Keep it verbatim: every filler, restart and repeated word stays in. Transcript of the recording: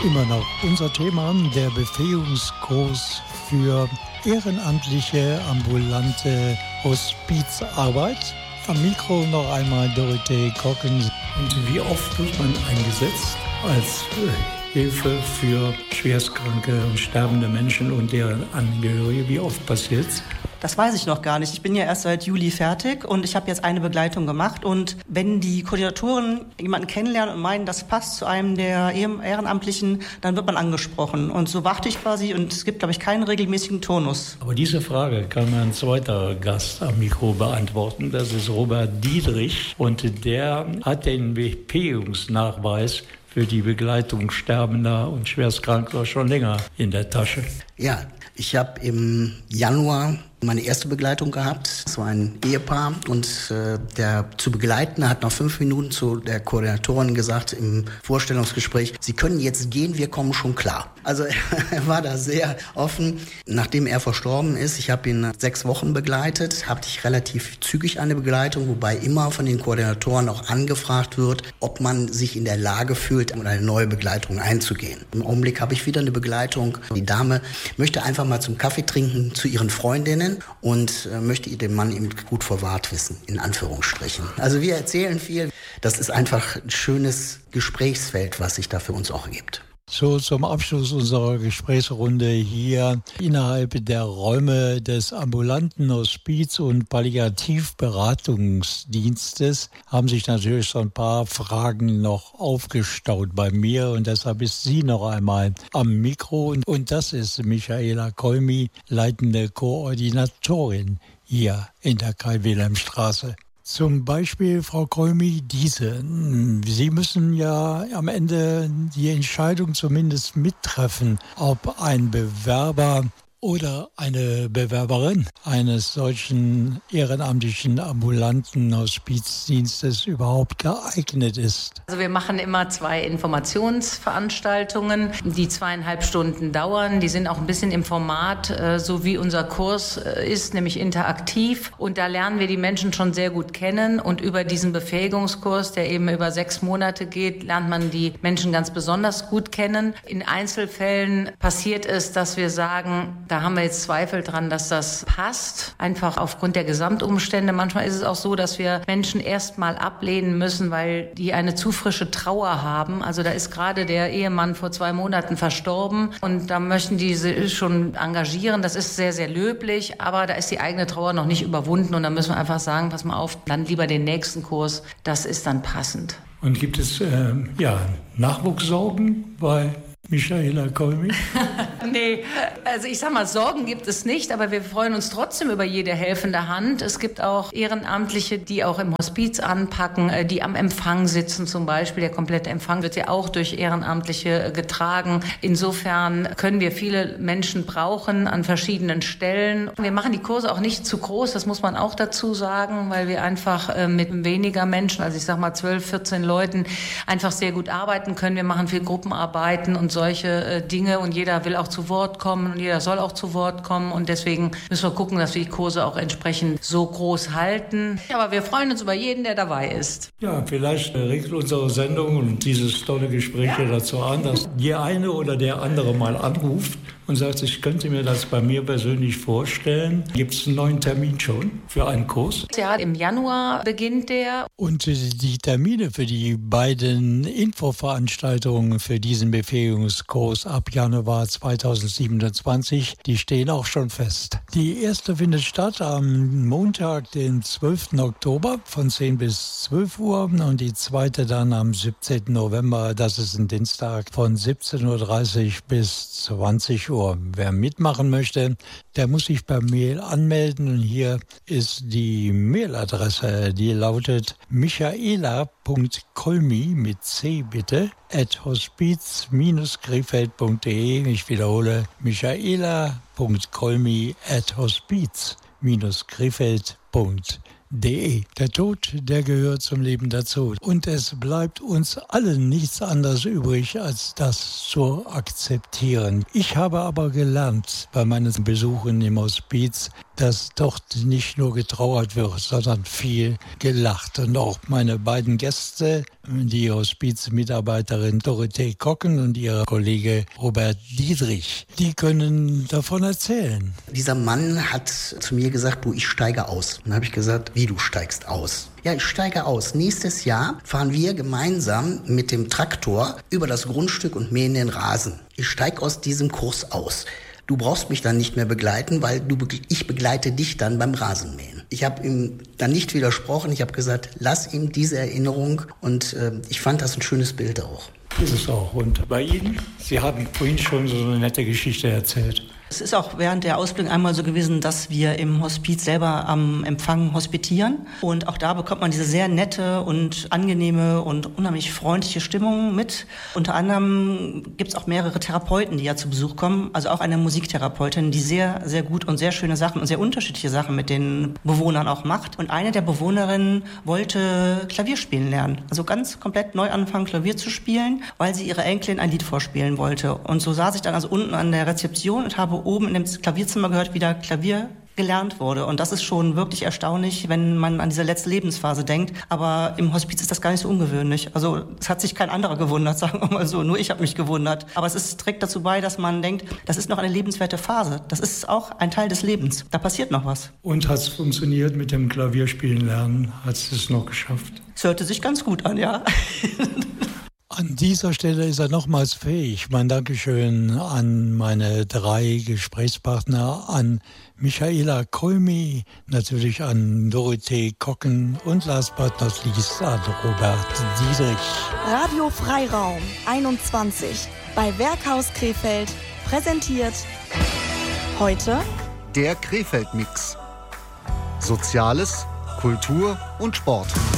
Immer noch unser Thema, der Befähigungskurs für ehrenamtliche ambulante Hospizarbeit. Am Mikro noch einmal Dorothee Kocken. Und wie oft wird man eingesetzt als Hilfe für schwerstkranke und sterbende Menschen und deren Angehörige? Wie oft passiert's? Das weiß ich noch gar nicht. Ich bin ja erst seit Juli fertig und ich habe jetzt eine Begleitung gemacht. Und wenn die Koordinatoren jemanden kennenlernen und meinen, das passt zu einem der Ehrenamtlichen, dann wird man angesprochen. Und so warte ich quasi und es gibt, glaube ich, keinen regelmäßigen Turnus. Aber diese Frage kann mein zweiter Gast am Mikro beantworten. Das ist Robert Dietrich und der hat den Befähigungsnachweis für die Begleitung Sterbender und Schwerstkranker schon länger in der Tasche. Ja, ich habe im Januar meine erste Begleitung gehabt. Es war ein Ehepaar und äh, der zu Begleitende hat nach fünf Minuten zu der Koordinatorin gesagt im Vorstellungsgespräch, Sie können jetzt gehen, wir kommen schon klar. Also er war da sehr offen. Nachdem er verstorben ist, ich habe ihn sechs Wochen begleitet, hatte ich relativ zügig eine Begleitung, wobei immer von den Koordinatoren auch angefragt wird, ob man sich in der Lage fühlt, um eine neue Begleitung einzugehen. Im Augenblick habe ich wieder eine Begleitung. Die Dame möchte einfach mal zum Kaffee trinken zu ihren Freundinnen und äh, möchte den Mann eben gut verwahrt wissen, in Anführungsstrichen. Also wir erzählen viel. Das ist einfach ein schönes Gesprächsfeld, was sich da für uns auch ergibt. So zum Abschluss unserer Gesprächsrunde hier innerhalb der Räume des ambulanten Hospiz- und Palliativberatungsdienstes haben sich natürlich so ein paar Fragen noch aufgestaut bei mir und deshalb ist sie noch einmal am Mikro und das ist Michaela Kolmi, leitende Koordinatorin hier in der Kai-Wilhelm-Straße. Zum Beispiel, Frau Kolmi, diese. Sie müssen ja am Ende die Entscheidung zumindest mittreffen, ob ein Bewerber oder eine Bewerberin eines solchen ehrenamtlichen ambulanten Hospizdienstes überhaupt geeignet ist. Also wir machen immer zwei Informationsveranstaltungen, die zweieinhalb Stunden dauern. Die sind auch ein bisschen im Format, äh, so wie unser Kurs äh, ist, nämlich interaktiv. Und da lernen wir die Menschen schon sehr gut kennen. Und über diesen Befähigungskurs, der eben über sechs Monate geht, lernt man die Menschen ganz besonders gut kennen. In Einzelfällen passiert es, dass wir sagen, da haben wir jetzt Zweifel dran, dass das passt, einfach aufgrund der Gesamtumstände. Manchmal ist es auch so, dass wir Menschen erst mal ablehnen müssen, weil die eine zu frische Trauer haben. Also da ist gerade der Ehemann vor zwei Monaten verstorben und da möchten die sich schon engagieren. Das ist sehr, sehr löblich, aber da ist die eigene Trauer noch nicht überwunden und da müssen wir einfach sagen, pass mal auf, dann lieber den nächsten Kurs. Das ist dann passend. Und gibt es äh, ja, Nachwuchssorgen bei Michaela Kolmi? Nee, also ich sag mal, Sorgen gibt es nicht, aber wir freuen uns trotzdem über jede helfende Hand. Es gibt auch Ehrenamtliche, die auch im Hospiz anpacken, die am Empfang sitzen zum Beispiel. Der komplette Empfang wird ja auch durch Ehrenamtliche getragen. Insofern können wir viele Menschen brauchen an verschiedenen Stellen. Wir machen die Kurse auch nicht zu groß, das muss man auch dazu sagen, weil wir einfach mit weniger Menschen, also ich sag mal zwölf, vierzehn Leuten, einfach sehr gut arbeiten können. Wir machen viel Gruppenarbeiten und solche äh, Dinge und jeder will auch zu Wort kommen und jeder soll auch zu Wort kommen und deswegen müssen wir gucken, dass wir die Kurse auch entsprechend so groß halten. Aber wir freuen uns über jeden, der dabei ist. Ja, vielleicht regt unsere Sendung und dieses tolle Gespräch ja dazu an, dass die eine oder der andere mal anruft und sagt, ich könnte mir das bei mir persönlich vorstellen. Gibt es einen neuen Termin schon für einen Kurs? Ja, im Januar beginnt der. Und die Termine für die beiden Infoveranstaltungen für diesen Befähigungskurs ab Januar zweitausendsiebenundzwanzig, die stehen auch schon fest. Die erste findet statt am Montag, den zwölften Oktober von zehn bis zwölf Uhr und die zweite dann am siebzehnten November, das ist ein Dienstag, von siebzehn Uhr dreißig bis zwanzig Uhr. Wer mitmachen möchte, der muss sich per Mail anmelden und hier ist die Mailadresse, die lautet michaela.kolmi mit C bitte, at hospiz Krefeld punkt de. Ich wiederhole, michaela.kolmi at hospiz Krefeld punkt de. Der Tod, der gehört zum Leben dazu. Und es bleibt uns allen nichts anderes übrig, als das zu akzeptieren. Ich habe aber gelernt bei meinen Besuchen im Hospiz, dass dort nicht nur getrauert wird, sondern viel gelacht. Und auch meine beiden Gäste, die Hospizmitarbeiterin Dorothee Kocken und ihr Kollege Robert Dietrich, die können davon erzählen. Dieser Mann hat zu mir gesagt, du, ich steige aus. Und dann habe ich gesagt, wie, du steigst aus? Ja, ich steige aus. Nächstes Jahr fahren wir gemeinsam mit dem Traktor über das Grundstück und mähen den Rasen. Ich steige aus diesem Kurs aus. Du brauchst mich dann nicht mehr begleiten, weil du, ich begleite dich dann beim Rasenmähen. Ich habe ihm dann nicht widersprochen. Ich habe gesagt, lass ihm diese Erinnerung. Und äh, ich fand das ein schönes Bild auch. Ist es auch. Und bei Ihnen? Sie haben vorhin schon so eine nette Geschichte erzählt. Es ist auch während der Ausbildung einmal so gewesen, dass wir im Hospiz selber am Empfang hospitieren. Und auch da bekommt man diese sehr nette und angenehme und unheimlich freundliche Stimmung mit. Unter anderem gibt es auch mehrere Therapeuten, die ja zu Besuch kommen. Also auch eine Musiktherapeutin, die sehr, sehr gut und sehr schöne Sachen und sehr unterschiedliche Sachen mit den Bewohnern auch macht. Und eine der Bewohnerinnen wollte Klavier spielen lernen. Also ganz komplett neu anfangen, Klavier zu spielen, weil sie ihrer Enkelin ein Lied vorspielen wollte. Und so saß ich dann also unten an der Rezeption und habe oben in dem Klavierzimmer gehört, wie da Klavier gelernt wurde. Und das ist schon wirklich erstaunlich, wenn man an diese letzte Lebensphase denkt. Aber im Hospiz ist das gar nicht so ungewöhnlich. Also es hat sich kein anderer gewundert, sagen wir mal so. Nur ich habe mich gewundert. Aber es ist, trägt dazu bei, dass man denkt, das ist noch eine lebenswerte Phase. Das ist auch ein Teil des Lebens. Da passiert noch was. Und hat es funktioniert mit dem Klavierspielen lernen? Hat es es noch geschafft? Es hörte sich ganz gut an, ja. An dieser Stelle ist er nochmals fähig. Mein Dankeschön an meine drei Gesprächspartner, an Michaela Kolmi, natürlich an Dorothee Kocken und last but not least an Robert Dietrich. Radio Freiraum einundzwanzig bei Werkhaus Krefeld präsentiert heute der Krefeld-Mix. Soziales, Kultur und Sport.